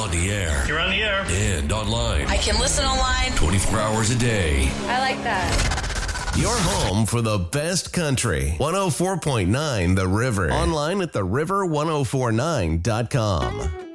on the air. You're on the air. And online. I can listen online 24 hours a day. I like that. Your home for the best country. 104.9 The River. Online at theriver1049.com.